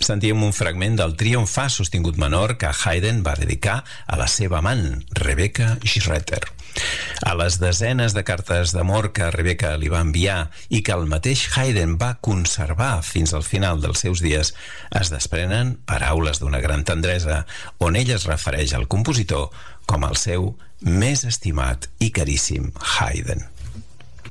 sentíem un fragment del Triomf fa sostingut menor que Haydn va dedicar a la seva amant, Rebecca Schroeter. A les desenes de cartes d'amor que Rebecca li va enviar i que el mateix Haydn va conservar fins al final dels seus dies, es desprenen paraules d'una gran tendresa on ella es refereix al compositor com el seu més estimat i caríssim Haydn.